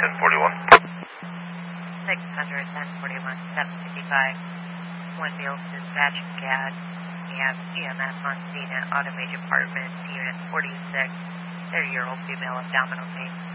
600, 1041, 755. One Meals Dispatch CAD and CMS on scene at Automage Apartments, Unit 46. 30-year-old female abdominal pain.